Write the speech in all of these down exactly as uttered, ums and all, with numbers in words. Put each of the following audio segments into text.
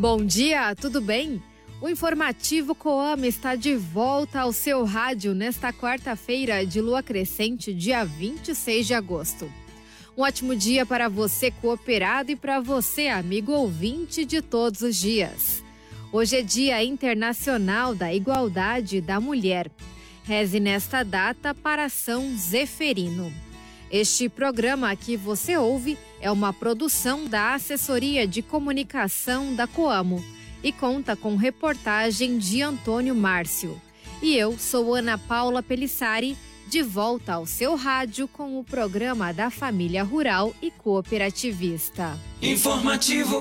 Bom dia, tudo bem? O informativo Coamo está de volta ao seu rádio nesta quarta-feira de lua crescente, dia vinte e seis de agosto. Um ótimo dia para você cooperado e para você, amigo ouvinte de todos os dias. Hoje é Dia Internacional da Igualdade da Mulher. Reze nesta data para São Zeferino. Este programa que você ouve é uma produção da Assessoria de Comunicação da Coamo e conta com reportagem de Antônio Márcio. E eu sou Ana Paula Pelissari, de volta ao seu rádio com o programa da Família Rural e Cooperativista. Informativo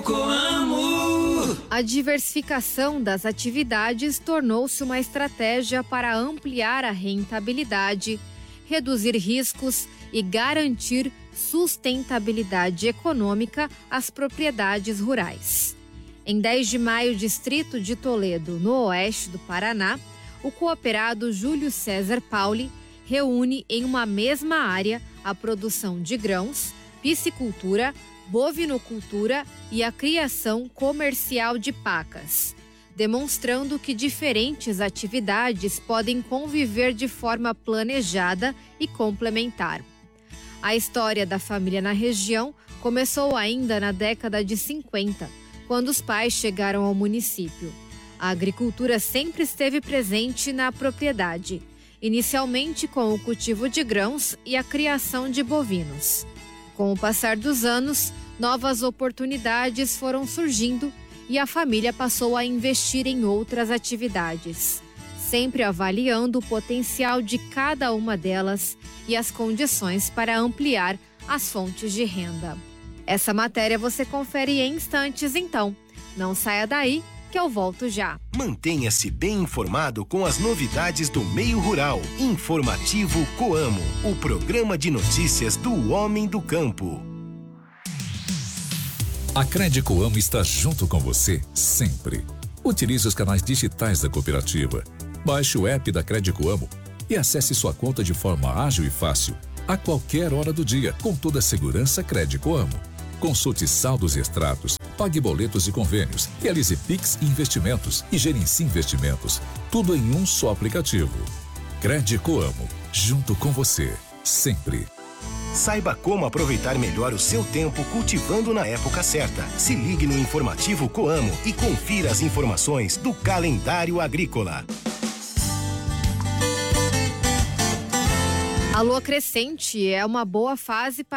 Coamo. A diversificação das atividades tornou-se uma estratégia para ampliar a rentabilidade, reduzir riscos e garantir sustentabilidade econômica às propriedades rurais. Em dez de maio, distrito de Toledo, no oeste do Paraná, o cooperado Júlio César Pauli reúne em uma mesma área a produção de grãos, piscicultura, bovinocultura e a criação comercial de pacas, demonstrando que diferentes atividades podem conviver de forma planejada e complementar. A história da família na região começou ainda na década de cinquenta, quando os pais chegaram ao município. A agricultura sempre esteve presente na propriedade, inicialmente com o cultivo de grãos e a criação de bovinos. Com o passar dos anos, novas oportunidades foram surgindo e a família passou a investir em outras atividades, sempre avaliando o potencial de cada uma delas e as condições para ampliar as fontes de renda. Essa matéria você confere em instantes, então. Não saia daí, que eu volto já. Mantenha-se bem informado com as novidades do meio rural. Informativo Coamo, o programa de notícias do homem do campo. A Cred Coamo está junto com você sempre. Utilize os canais digitais da cooperativa. Baixe o app da Cred Coamo e acesse sua conta de forma ágil e fácil, a qualquer hora do dia, com toda a segurança Cred Coamo. Consulte saldos e extratos, pague boletos e convênios, realize Pix e investimentos e gerencie investimentos. Tudo em um só aplicativo. Cred Coamo, junto com você, sempre. Saiba como aproveitar melhor o seu tempo cultivando na época certa. Se ligue no Informativo Coamo e confira as informações do calendário agrícola. A lua crescente é uma boa fase para